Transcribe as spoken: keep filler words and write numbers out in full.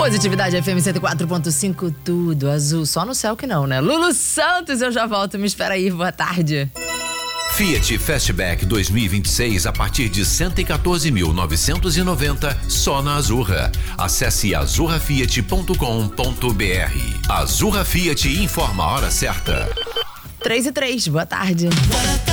Positividade F M cento e quatro ponto cinco, tudo azul. Só no céu que não, né? Lulu Santos, eu já volto. Me espera aí. Boa tarde. Fiat Fastback dois mil e vinte e seis a partir de cento e quatorze mil novecentos e noventa só na Azurra. Acesse azurra fiat ponto com ponto br. Azurra Fiat informa a hora certa. três e três, boa tarde.